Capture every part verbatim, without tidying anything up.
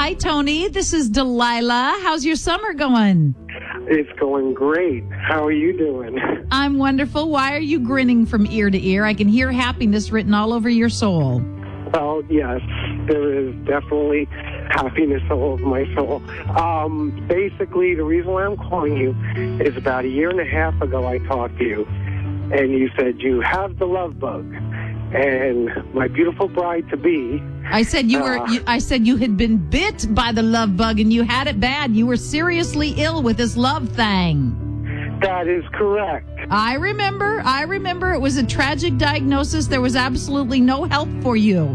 Hi, Tony. This is Delilah. How's your summer going? It's going great. How are you doing? I'm wonderful. Why are you grinning from ear to ear? I can hear happiness written all over your soul. Well, yes, there is definitely happiness all over my soul. Um, basically, the reason why I'm calling you is about a year and a half ago I talked to you, and you said you have the love bug. And my beautiful bride-to-be... I said you were. Uh, You, I said you had been bit by the love bug and you had it bad. You were seriously ill with this love thing. That is correct. I remember. I remember. It was a tragic diagnosis. There was absolutely no help for you.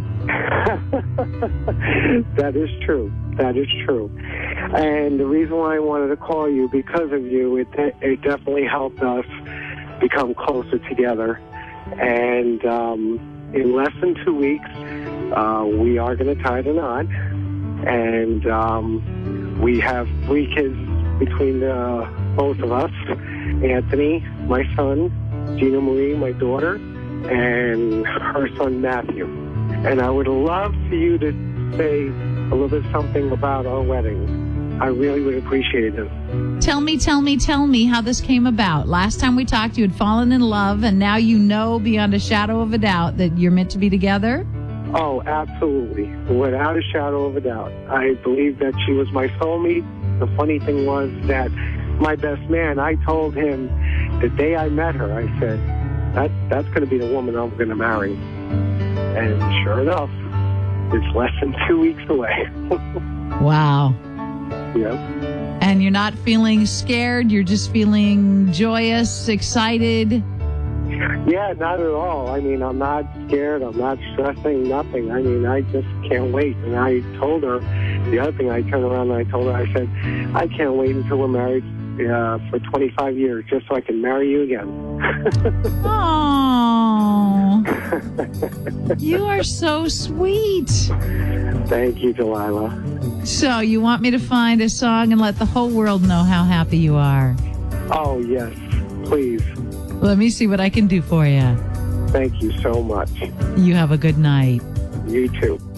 That is true. That is true. And the reason why I wanted to call you, because of you, it, it definitely helped us become closer together. And um, in less than two weeks, uh, we are going to tie the knot. And um, we have three kids between the, both of us. Anthony, my son, Gina Marie, my daughter, and her son, Matthew. And I would love for you to say a little bit something about our wedding. I really would appreciate it. Tell me, tell me, tell me how this came about. Last time we talked, you had fallen in love, and now you know beyond a shadow of a doubt that you're meant to be together? Oh, absolutely. Without a shadow of a doubt. I believe that she was my soulmate. The funny thing was that my best man, I told him the day I met her, I said, that, that's going to be the woman I'm going to marry. And sure enough, it's less than two weeks away. Wow. Yeah. And you're not feeling scared, you're just feeling joyous, excited. Yeah, not at all. I mean, I'm not scared. I'm not stressing, nothing. I mean, I just can't wait. And I told her, the other thing I turned around and I told her, I said, I can't wait until we're married uh, for twenty-five years just so I can marry you again. Oh, you are so sweet. Thank you, Delilah. So you want me to find a song and let the whole world know how happy you are? Oh, yes, please. Let me see what I can do for you. Thank you so much. You have a good night. You too.